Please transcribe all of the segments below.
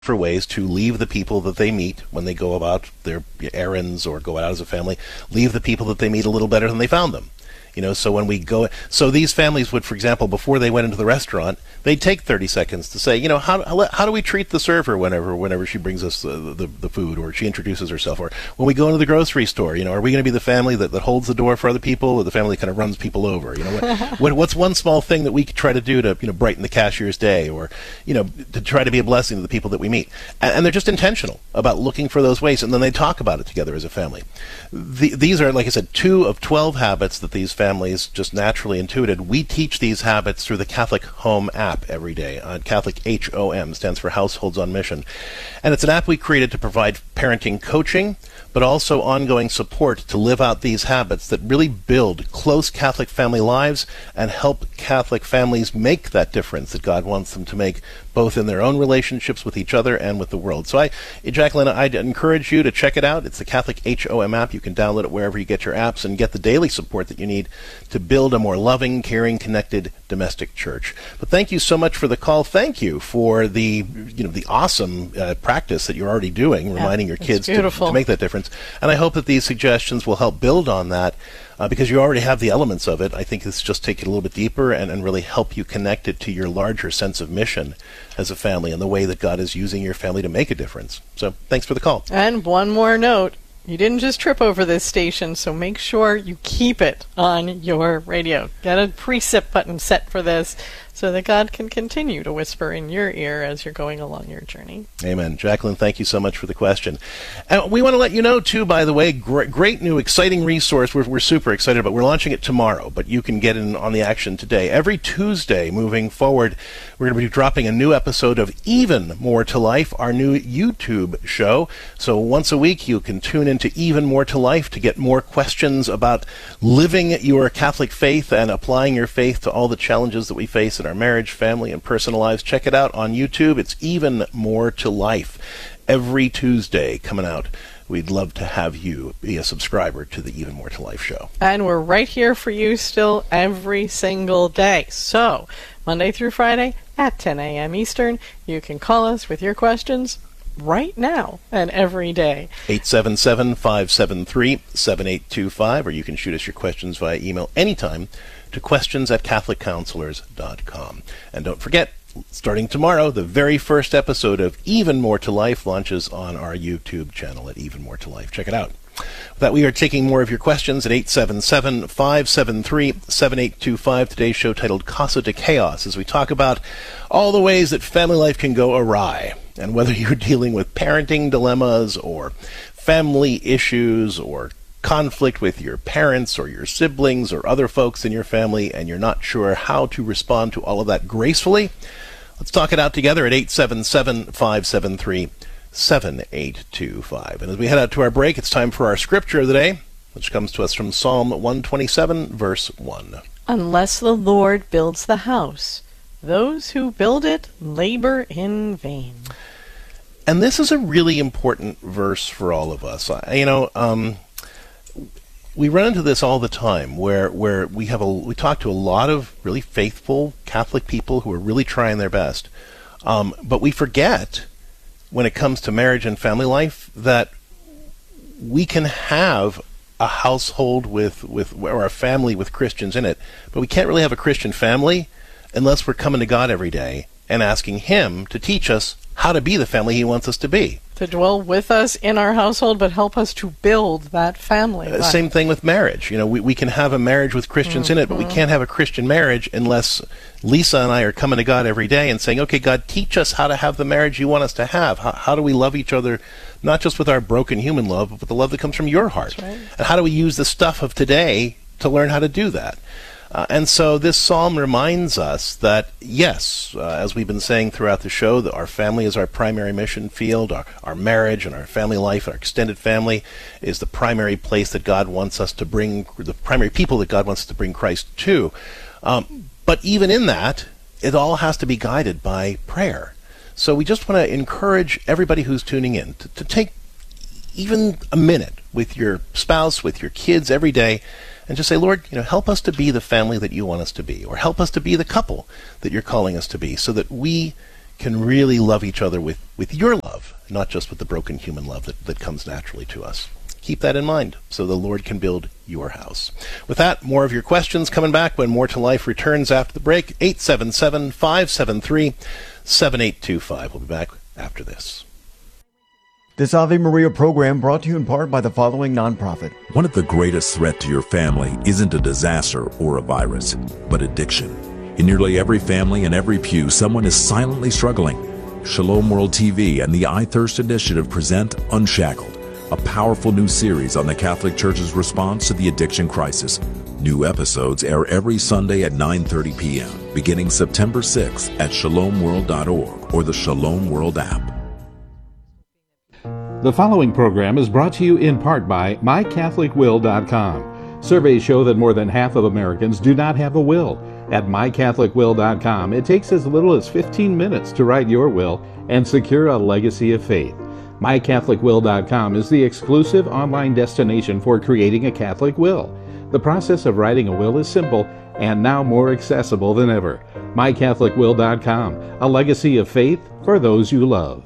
for ways to leave the people that they meet when they go about their errands or go out as a family, leave the people that they meet a little better than they found them. So when we go, so these families would, for example, before they went into the restaurant, they'd take 30 seconds to say, how do we treat the server whenever she brings us the food, or she introduces herself, or when we go into the grocery store, are we going to be the family that holds the door for other people, or the family that kind of runs people over? What's one small thing that we could try to do to brighten the cashier's day, or to try to be a blessing to the people that we meet? And they're just intentional about looking for those ways, and then they talk about it together as a family. These are, like I said, 2 of 12 habits that these families just naturally intuited. We teach these habits through the Catholic Home app every day. Catholic HOM stands for Households on Mission. And it's an app we created to provide parenting coaching, but also ongoing support to live out these habits that really build close Catholic family lives and help Catholic families make that difference that God wants them to make, both in their own relationships with each other and with the world. So Jacqueline, I'd encourage you to check it out. It's the Catholic HOM app. You can download it wherever you get your apps and get the daily support that you need to build a more loving, caring, connected domestic church. But thank you so much for the call. Thank you for the awesome practice that you're already doing, reminding your kids to make that difference. And I hope that these suggestions will help build on that, because you already have the elements of it. I think it's just take it a little bit deeper and really help you connect it to your larger sense of mission as a family and the way that God is using your family to make a difference. So thanks for the call. And one more note. You didn't just trip over this station, so make sure you keep it on your radio. Get a preset button set for this so that God can continue to whisper in your ear as you're going along your journey. Amen. Jacqueline, thank you so much for the question. And we want to let you know, too, by the way, great new, exciting resource we're super excited about. We're launching it tomorrow, but you can get in on the action today. Every Tuesday moving forward, we're going to be dropping a new episode of Even More to Life, our new YouTube show. So once a week, you can tune into Even More to Life to get more questions about living your Catholic faith and applying your faith to all the challenges that we face in our marriage, family, and personal lives. Check it out on YouTube. It's Even More to Life. Every Tuesday coming out. We'd love to have you be a subscriber to the Even More to Life show. And we're right here for you still every single day. So, Monday through Friday at 10 a.m. Eastern, you can call us with your questions right now and every day. 877-573-7825, or you can shoot us your questions via email anytime to questions@catholiccounselors.com. And don't forget, starting tomorrow, the very first episode of Even More to Life launches on our YouTube channel at Even More to Life. Check it out. With that, we are taking more of your questions at 877-573-7825. Today's show titled Casa de Chaos, as we talk about all the ways that family life can go awry. And whether you're dealing with parenting dilemmas or family issues or conflict with your parents or your siblings or other folks in your family, and you're not sure how to respond to all of that gracefully, let's talk it out together at 877-573-7825. And as we head out to our break, it's time for our scripture of the day, which comes to us from Psalm 127, verse 1. Unless the Lord builds the house, those who build it labor in vain. And this is a really important verse for all of us. We run into this all the time, where we talk to a lot of really faithful Catholic people who are really trying their best, but we forget when it comes to marriage and family life that we can have a household or a family with Christians in it, but we can't really have a Christian family unless we're coming to God every day and asking Him to teach us how to be the family He wants us to be. To dwell with us in our household, but help us to build that family. Same thing with marriage. We can have a marriage with Christians in it, but we can't have a Christian marriage unless Lisa and I are coming to God every day and saying, okay, God, teach us how to have the marriage you want us to have. How do we love each other, not just with our broken human love, but with the love that comes from your heart? That's right. And how do we use the stuff of today to learn how to do that? And so this psalm reminds us that, yes, as we've been saying throughout the show, that our family is our primary mission field, our marriage and our family life, our extended family is the primary place that God wants us to bring, the primary people that God wants us to bring Christ to. But even in that, it all has to be guided by prayer. So we just want to encourage everybody who's tuning in to take even a minute with your spouse, with your kids every day, and just say, Lord, help us to be the family that you want us to be, or help us to be the couple that you're calling us to be, so that we can really love each other with your love, not just with the broken human love that comes naturally to us. Keep that in mind so the Lord can build your house. With that, more of your questions coming back when More to Life returns after the break. 877-573-7825. We'll be back after this. This Ave Maria program brought to you in part by the following nonprofit. One of the greatest threats to your family isn't a disaster or a virus, but addiction. In nearly every family and every pew, someone is silently struggling. Shalom World TV and the I Thirst Initiative present Unshackled, a powerful new series on the Catholic Church's response to the addiction crisis. New episodes air every Sunday at 9:30 p.m., beginning September 6th at shalomworld.org or the Shalom World app. The following program is brought to you in part by MyCatholicWill.com. Surveys show that more than half of Americans do not have a will. At MyCatholicWill.com, it takes as little as 15 minutes to write your will and secure a legacy of faith. MyCatholicWill.com is the exclusive online destination for creating a Catholic will. The process of writing a will is simple and now more accessible than ever. MyCatholicWill.com, a legacy of faith for those you love.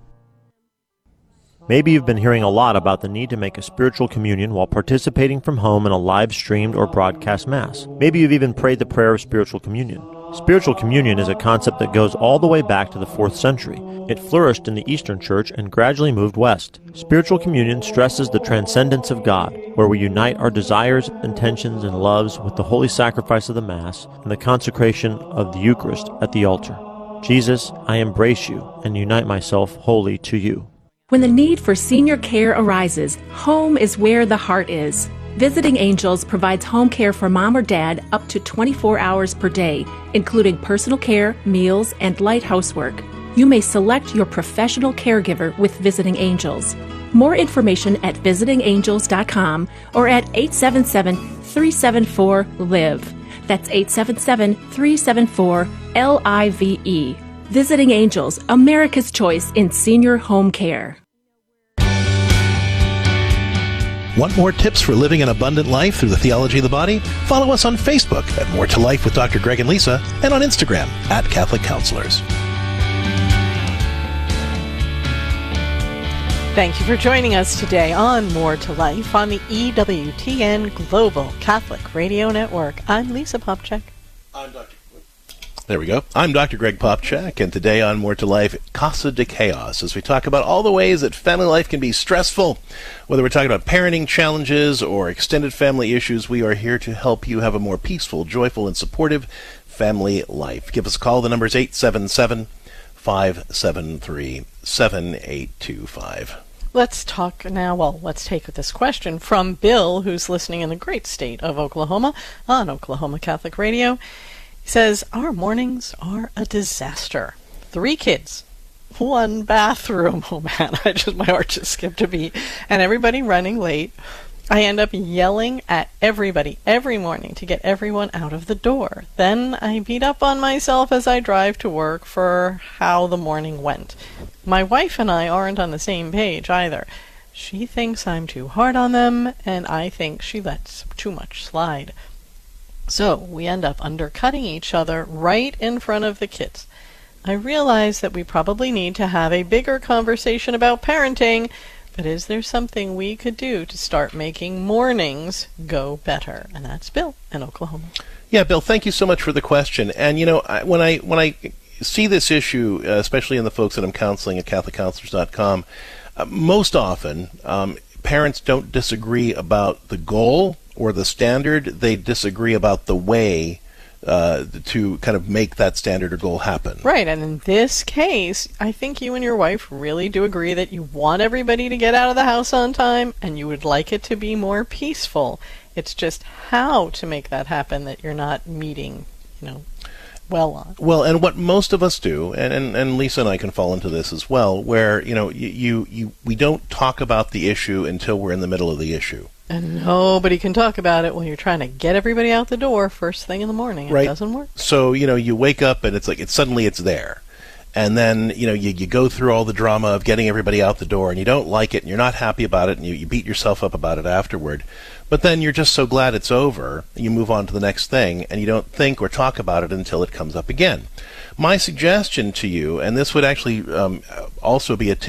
Maybe you've been hearing a lot about the need to make a spiritual communion while participating from home in a live-streamed or broadcast Mass. Maybe you've even prayed the prayer of spiritual communion. Spiritual communion is a concept that goes all the way back to the 4th century. It flourished in the Eastern Church and gradually moved west. Spiritual communion stresses the transcendence of God, where we unite our desires, intentions, and loves with the holy sacrifice of the Mass and the consecration of the Eucharist at the altar. Jesus, I embrace you and unite myself wholly to you. When the need for senior care arises, home is where the heart is. Visiting Angels provides home care for mom or dad up to 24 hours per day, including personal care, meals, and light housework. You may select your professional caregiver with Visiting Angels. More information at visitingangels.com or at 877-374-LIVE. That's 877-374-LIVE. Visiting Angels, America's choice in senior home care. Want more tips for living an abundant life through the theology of the body? Follow us on Facebook at More to Life with Dr. Greg and Lisa, and on Instagram at Catholic Counselors. Thank you for joining us today on More to Life on the EWTN Global Catholic Radio Network. I'm Lisa Popchak. There we go. I'm Dr. Greg Popchak, and today on More to Life, Casa de Chaos, as we talk about all the ways that family life can be stressful. Whether we're talking about parenting challenges or extended family issues, we are here to help you have a more peaceful, joyful, and supportive family life. Give us a call. The number is 877-573-7825. Let's talk now. Well, let's take this question from Bill, who's listening in the great state of Oklahoma on Oklahoma Catholic Radio. He says, our mornings are a disaster. 3 kids, 1 bathroom. Oh man, my heart just skipped a beat. And everybody running late. I end up yelling at everybody every morning to get everyone out of the door. Then I beat up on myself as I drive to work for how the morning went. My wife and I aren't on the same page either. She thinks I'm too hard on them, and I think she lets too much slide. So we end up undercutting each other right in front of the kids. I realize that we probably need to have a bigger conversation about parenting, but is there something we could do to start making mornings go better? And that's Bill in Oklahoma. Yeah, Bill, thank you so much for the question. And, you know, when I see this issue, especially in the folks that I'm counseling at CatholicCounselors.com, most often parents don't disagree about the goal or the standard. They disagree about the way to kind of make that standard or goal happen. Right, and in this case, I think you and your wife really do agree that you want everybody to get out of the house on time, and you would like it to be more peaceful. It's just how to make that happen that you're not meeting, well on. Well, and what most of us do, and Lisa and I can fall into this as well, where, we don't talk about the issue until we're in the middle of the issue. And nobody can talk about it when you're trying to get everybody out the door first thing in the morning. It right. doesn't work. So, you wake up and it's like suddenly it's there. and then you go through all the drama of getting everybody out the door, and you don't like it, and you're not happy about it, and you beat yourself up about it afterward. But then you're just so glad it's over, you move on to the next thing, and you don't think or talk about it until it comes up again. My suggestion to you, and this would actually also be a tip